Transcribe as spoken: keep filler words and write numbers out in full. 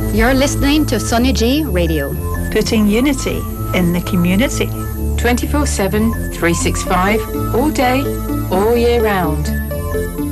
You're listening to Sonia G Radio. Putting unity in the community. twenty-four seven, three sixty-five, all day, all year round.